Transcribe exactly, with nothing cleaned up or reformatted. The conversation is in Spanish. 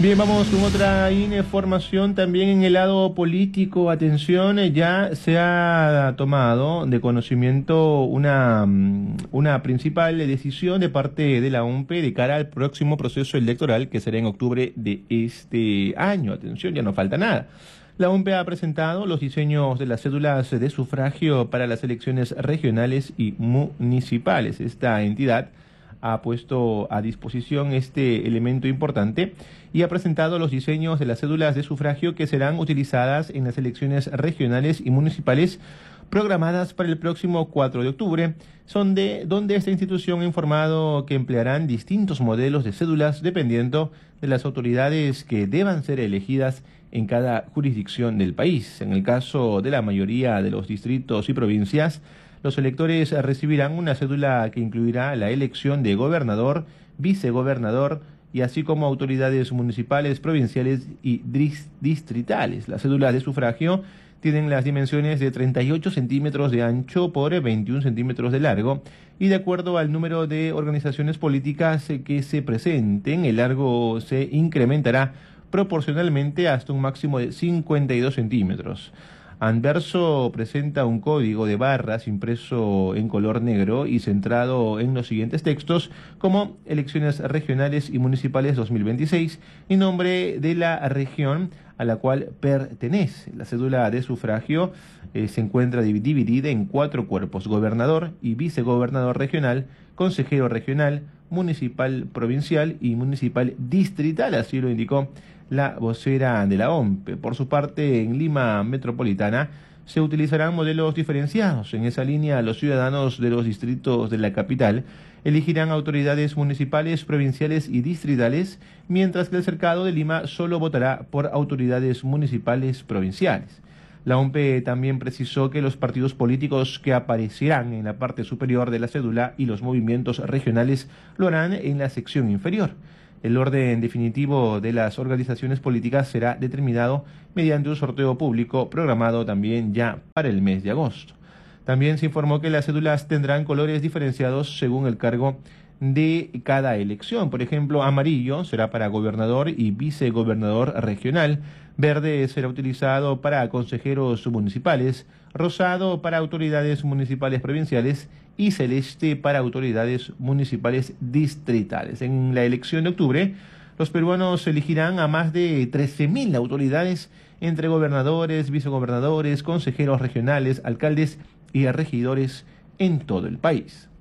Bien, vamos con otra información también en el lado político. Atención, eh, ya se ha tomado de conocimiento una, mm, una principal decisión de parte de la O M P E de cara al próximo proceso electoral que será en octubre de este año. Atención, ya no falta nada. La O M P E ha presentado los diseños de las cédulas de sufragio para las elecciones regionales y municipales. Esta entidad ha puesto a disposición este elemento importante y ha presentado los diseños de las cédulas de sufragio que serán utilizadas en las elecciones regionales y municipales programadas para el próximo cuatro de octubre, son de, donde esta institución ha informado que emplearán distintos modelos de cédulas dependiendo de las autoridades que deban ser elegidas en cada jurisdicción del país. En el caso de la mayoría de los distritos y provincias, los electores recibirán una cédula que incluirá la elección de gobernador, vicegobernador y así como autoridades municipales, provinciales y distritales. Las cédulas de sufragio tienen las dimensiones de treinta y ocho centímetros de ancho por veintiún centímetros de largo y de acuerdo al número de organizaciones políticas que se presenten, el largo se incrementará proporcionalmente hasta un máximo de cincuenta y dos centímetros. Anverso presenta un código de barras impreso en color negro y centrado en los siguientes textos como elecciones regionales y municipales dos mil veintiséis y nombre de la región a la cual pertenece. La cédula de sufragio eh, se encuentra dividida en cuatro cuerpos: gobernador y vicegobernador regional, consejero regional, municipal provincial y municipal distrital, así lo indicó la vocera de la O M P E. Por su parte, en Lima Metropolitana se utilizarán modelos diferenciados. En esa línea, los ciudadanos de los distritos de la capital elegirán autoridades municipales, provinciales y distritales, mientras que el cercado de Lima solo votará por autoridades municipales provinciales. La O M P E también precisó que los partidos políticos que aparecerán en la parte superior de la cédula y los movimientos regionales lo harán en la sección inferior. El orden definitivo de las organizaciones políticas será determinado mediante un sorteo público programado también ya para el mes de agosto. También se informó que las cédulas tendrán colores diferenciados según el cargo de cada elección. Por ejemplo, amarillo será para gobernador y vicegobernador regional, verde será utilizado para consejeros municipales, rosado para autoridades municipales provinciales y celeste para autoridades municipales distritales. En la elección de octubre, los peruanos elegirán a más de trece mil autoridades entre gobernadores, vicegobernadores, consejeros regionales, alcaldes y regidores en todo el país.